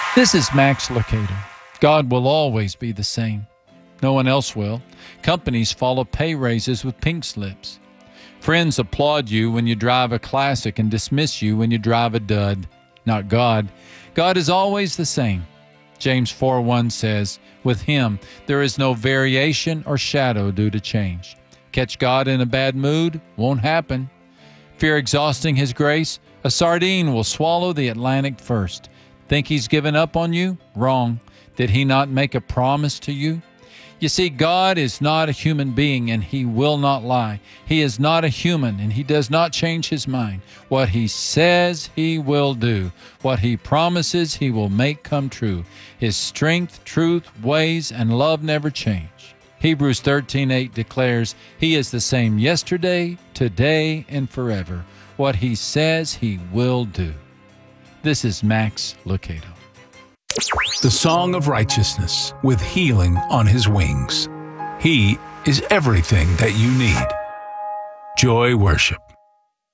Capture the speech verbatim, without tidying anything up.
This is Max Lucado. God will always be the same. No one else will. Companies follow pay raises with pink slips. Friends applaud you when you drive a classic and dismiss you when you drive a dud. Not God. God is always the same. James four one says, with him there is no variation or shadow due to change. Catch God in a bad mood? Won't happen. Fear exhausting his grace? A sardine will swallow the Atlantic first. Think he's given up on you? Wrong. Did he not make a promise to you? You see, God is not a human being, and he will not lie. He is not a human, and he does not change his mind. What he says, he will do. What he promises, he will make come true. His strength, truth, ways, and love never change. Hebrews thirteen eight declares, he is the same yesterday, today, and forever. What he says, he will do. This is Max Lucado. The Song of Righteousness, with healing on his wings. He is everything that you need. Joy Worship.